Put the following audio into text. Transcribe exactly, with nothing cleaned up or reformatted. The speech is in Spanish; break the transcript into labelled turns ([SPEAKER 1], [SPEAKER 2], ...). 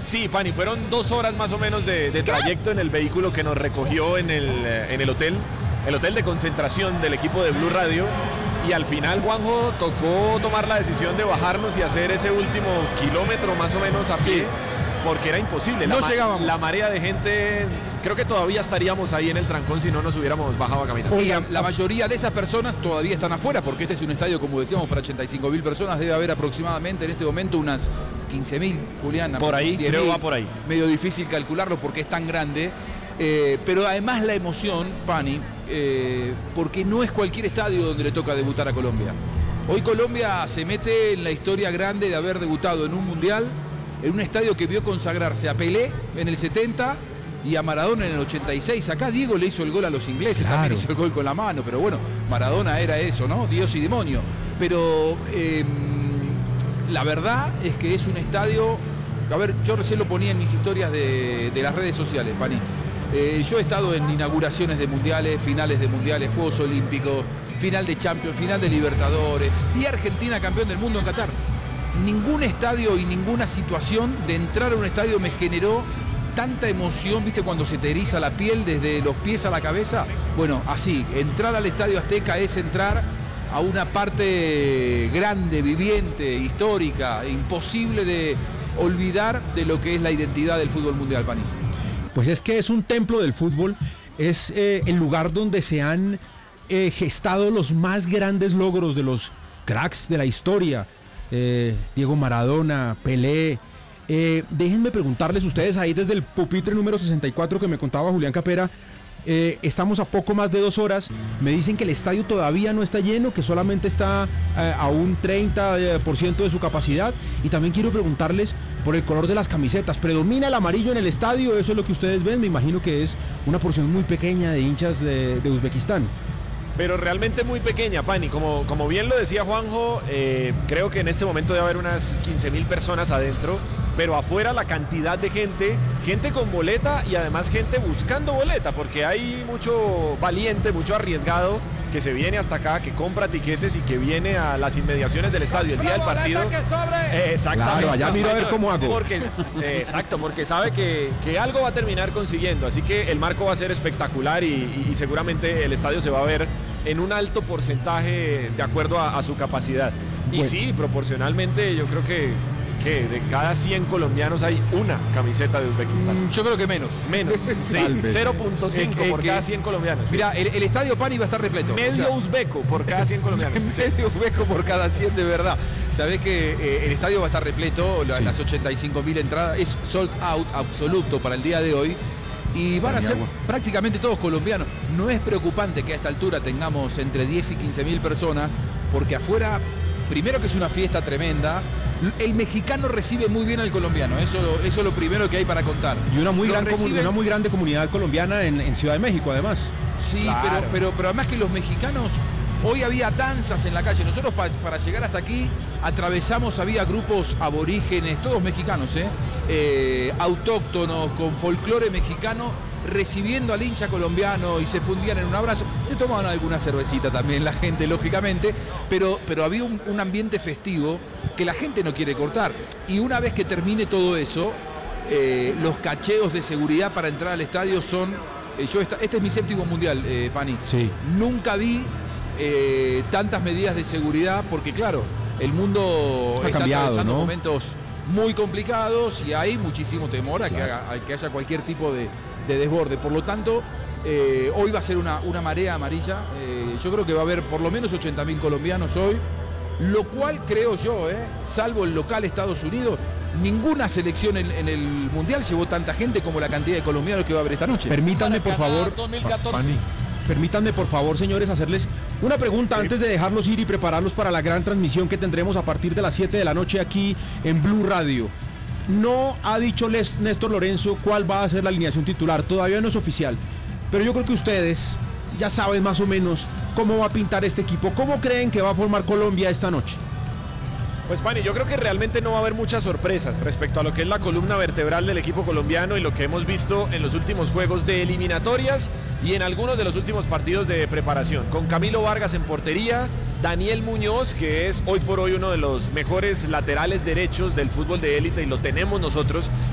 [SPEAKER 1] Sí, Pani, fueron dos horas más o menos de, de trayecto en el vehículo que nos recogió en el, en el hotel, el hotel de concentración del equipo de Blue Radio. Y al final, Juanjo, tocó tomar la decisión de bajarnos y hacer ese último kilómetro más o menos a pie, sí, porque era imposible.
[SPEAKER 2] No
[SPEAKER 1] la,
[SPEAKER 2] llegábamos.
[SPEAKER 1] La marea de gente, creo que todavía estaríamos ahí en el trancón si no nos hubiéramos bajado a caminar.
[SPEAKER 2] Y la, la mayoría de esas personas todavía están afuera, porque este es un estadio, como decíamos, para ochenta y cinco mil personas. Debe haber aproximadamente en este momento unas quince mil, Julián.
[SPEAKER 1] Por ahí,
[SPEAKER 2] diez
[SPEAKER 1] creo
[SPEAKER 2] mil,
[SPEAKER 1] va por ahí.
[SPEAKER 2] Medio difícil calcularlo porque es tan grande. Eh, pero además la emoción, Pani, eh, porque no es cualquier estadio donde le toca debutar a Colombia. Hoy Colombia se mete en la historia grande de haber debutado en un mundial, en un estadio que vio consagrarse a Pelé en el setenta y a Maradona en el ochenta y seis. Acá Diego le hizo el gol a los ingleses, claro, también hizo el gol con la mano, pero bueno, Maradona era eso, ¿no? Dios y demonio. Pero eh, la verdad es que es un estadio, a ver, yo recién lo ponía en mis historias de, de las redes sociales, Pani. Eh, yo he estado en inauguraciones de mundiales, finales de mundiales, Juegos Olímpicos, final de Champions, final de Libertadores y Argentina campeón del mundo en Qatar. Ningún estadio y ninguna situación de entrar a un estadio me generó tanta emoción, ¿viste? Cuando se te eriza la piel desde los pies a la cabeza. Bueno, así, entrar al Estadio Azteca es entrar a una parte grande, viviente, histórica, imposible de olvidar de lo que es la identidad del fútbol mundial, Pani.
[SPEAKER 3] Pues es que es un templo del fútbol, es eh, el lugar donde se han eh, gestado los más grandes logros de los cracks de la historia. Eh, Diego Maradona, Pelé. Eh, déjenme preguntarles ustedes ahí desde el pupitre número sesenta y cuatro que me contaba Julián Capera. Eh, estamos a poco más de dos horas. Me dicen que el estadio todavía no está lleno, que solamente está eh, a un treinta por ciento de su capacidad. Y también quiero preguntarles por el color de las camisetas. ¿Predomina el amarillo en el estadio? Eso es lo que ustedes ven. Me imagino que es una porción muy pequeña de hinchas de, de Uzbekistán.
[SPEAKER 1] Pero realmente muy pequeña, Pani. Como, como bien lo decía Juanjo, eh, creo que en este momento debe haber unas quince mil personas adentro, pero afuera la cantidad de gente, gente con boleta y además gente buscando boleta, porque hay mucho valiente, mucho arriesgado que se viene hasta acá, que compra tiquetes y que viene a las inmediaciones del estadio el día del partido. Eh, exactamente.
[SPEAKER 3] Claro, allá miro a ver cómo hago.
[SPEAKER 1] Porque, eh, exacto, porque sabe que, que algo va a terminar consiguiendo, así que el marco va a ser espectacular y, y, y seguramente el estadio se va a ver en un alto porcentaje de acuerdo a, a su capacidad. Y bueno, sí, proporcionalmente yo creo que, que de cada cien colombianos hay una camiseta de Uzbekistán.
[SPEAKER 2] Mm, yo creo que menos.
[SPEAKER 1] Menos, sí, cero punto cinco eh, eh, por cada cien colombianos.
[SPEAKER 2] Mira, sí, el, el estadio Pani va a estar repleto.
[SPEAKER 1] Medio o sea, uzbeco por cada cien colombianos.
[SPEAKER 2] Medio uzbeco por cada cien, de verdad. Sabés que eh, el estadio va a estar repleto, la, sí, las ochenta y cinco mil entradas, es sold out absoluto para el día de hoy. Y van a ser prácticamente todos colombianos. No es preocupante que a esta altura tengamos entre diez y quince mil personas, porque afuera, primero que es una fiesta tremenda, el mexicano recibe muy bien al colombiano, eso, eso es lo primero que hay para contar.
[SPEAKER 3] Y una muy, gran
[SPEAKER 2] reciben...
[SPEAKER 3] una muy grande comunidad colombiana en, en Ciudad de México, además.
[SPEAKER 2] Sí, claro, pero, pero, pero además que los mexicanos, hoy había danzas en la calle. Nosotros pa, para llegar hasta aquí atravesamos, había grupos aborígenes, todos mexicanos, ¿eh? Eh, autóctonos, con folclore mexicano, recibiendo al hincha colombiano y se fundían en un abrazo. Se tomaban alguna cervecita también la gente, lógicamente, pero, pero había un, un ambiente festivo que la gente no quiere cortar. Y una vez que termine todo eso, eh, los cacheos de seguridad para entrar al estadio son... Eh, yo esta, este es mi séptimo mundial, eh, Pani.
[SPEAKER 3] Sí.
[SPEAKER 2] Nunca vi eh, tantas medidas de seguridad porque, claro, el mundo
[SPEAKER 3] ha
[SPEAKER 2] está
[SPEAKER 3] cambiado,
[SPEAKER 2] atravesando
[SPEAKER 3] ¿no?
[SPEAKER 2] momentos muy complicados y hay muchísimo temor a, claro, que, haga, a que haya cualquier tipo de, de desborde. Por lo tanto, eh, hoy va a ser una, una marea amarilla. Eh, yo creo que va a haber por lo menos ochenta mil colombianos hoy, lo cual creo yo, eh, salvo el local Estados Unidos, ninguna selección en, en el Mundial llevó tanta gente como la cantidad de colombianos que va a haber esta noche.
[SPEAKER 3] Permítanme, por favor,
[SPEAKER 4] dos mil catorce.
[SPEAKER 3] Permítanme, por favor, señores, hacerles una pregunta, sí, antes de dejarlos ir y prepararlos para la gran transmisión que tendremos a partir de las siete de la noche aquí en Blue Radio. No ha dicho Les, Néstor Lorenzo cuál va a ser la alineación titular, todavía no es oficial, pero yo creo que ustedes ya saben más o menos cómo va a pintar este equipo. ¿Cómo creen que va a formar Colombia esta noche?
[SPEAKER 1] Pues, Pani, yo creo que realmente no va a haber muchas sorpresas respecto a lo que es la columna vertebral del equipo colombiano y lo que hemos visto en los últimos juegos de eliminatorias y en algunos de los últimos partidos de preparación. Con Camilo Vargas en portería, Daniel Muñoz, que es hoy por hoy uno de los mejores laterales derechos del fútbol de élite y lo tenemos nosotros